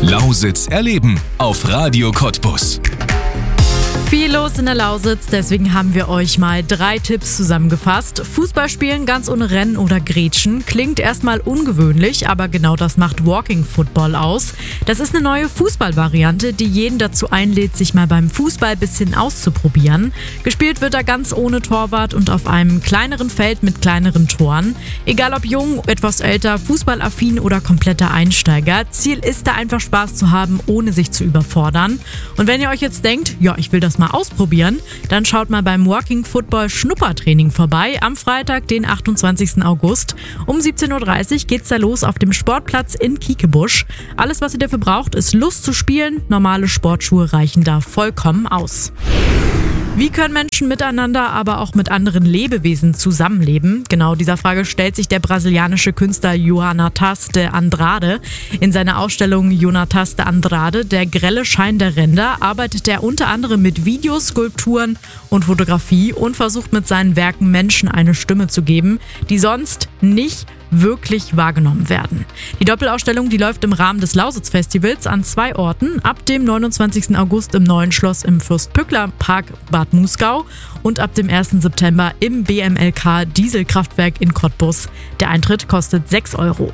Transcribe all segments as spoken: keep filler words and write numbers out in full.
Lausitz erleben auf Radio Cottbus. Viel los in der Lausitz, deswegen haben wir euch mal drei Tipps zusammengefasst. Fußball spielen ganz ohne Rennen oder Grätschen klingt erstmal ungewöhnlich, aber genau das macht Walking Football aus. Das ist eine neue Fußballvariante, die jeden dazu einlädt, sich mal beim Fußball ein bisschen auszuprobieren. Gespielt wird da ganz ohne Torwart und auf einem kleineren Feld mit kleineren Toren. Egal ob jung, etwas älter, fußballaffin oder kompletter Einsteiger, Ziel ist da einfach Spaß zu haben, ohne sich zu überfordern. Und wenn ihr euch jetzt denkt, ja, ich will das mal ausprobieren, dann schaut mal beim Walking Football Schnuppertraining vorbei am Freitag, den achtundzwanzigsten August. Um siebzehn Uhr dreißig geht's da los auf dem Sportplatz in Kiekebusch. Alles, was ihr dafür braucht, ist Lust zu spielen. Normale Sportschuhe reichen da vollkommen aus. Wie können Menschen miteinander, aber auch mit anderen Lebewesen zusammenleben? Genau dieser Frage stellt sich der brasilianische Künstler Jonatas de Andrade. In seiner Ausstellung Jonatas de Andrade, der grelle Schein der Ränder, arbeitet er unter anderem mit Videos, Skulpturen und Fotografie und versucht mit seinen Werken Menschen eine Stimme zu geben, die sonst nicht wirklich wahrgenommen werden. Die Doppelausstellung, die läuft im Rahmen des Lausitz-Festivals an zwei Orten, ab dem neunundzwanzigsten August im Neuen Schloss im Fürst-Pückler-Park Bad Muskau und ab dem ersten September im B M L K Dieselkraftwerk in Cottbus. Der Eintritt kostet sechs Euro.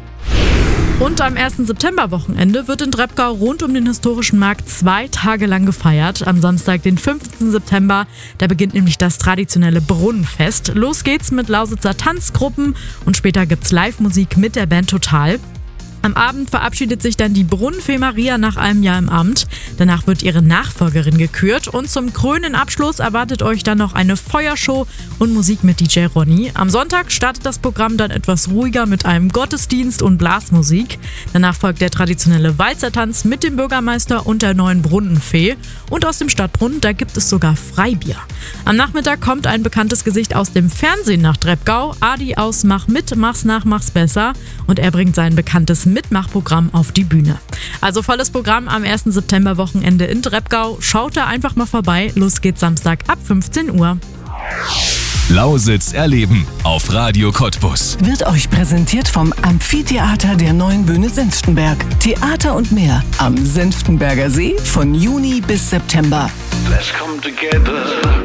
Und am ersten September-Wochenende wird in Treppgau rund um den historischen Markt zwei Tage lang gefeiert. Am Samstag, den fünften September, da beginnt nämlich das traditionelle Brunnenfest. Los geht's mit Lausitzer Tanzgruppen und später gibt's Live-Musik mit der Band Total. Am Abend verabschiedet sich dann die Brunnenfee Maria nach einem Jahr im Amt. Danach wird ihre Nachfolgerin gekürt und zum krönenden Abschluss erwartet euch dann noch eine Feuershow und Musik mit D J Ronny. Am Sonntag startet das Programm dann etwas ruhiger mit einem Gottesdienst und Blasmusik. Danach folgt der traditionelle Walzertanz mit dem Bürgermeister und der neuen Brunnenfee. Und aus dem Stadtbrunnen, da gibt es sogar Freibier. Am Nachmittag kommt ein bekanntes Gesicht aus dem Fernsehen nach Treppgau, Adi aus Mach mit, Mach's nach, Mach's besser. Und er bringt sein bekanntes Mitmachprogramm auf die Bühne. Also volles Programm am ersten September-Wochenende in Treppgau. Schaut da einfach mal vorbei. Los geht's Samstag ab fünfzehn Uhr. Lausitz erleben auf Radio Cottbus. Wird euch präsentiert vom Amphitheater der Neuen Bühne Senftenberg. Theater und mehr am Senftenberger See von Juni bis September. Let's come together.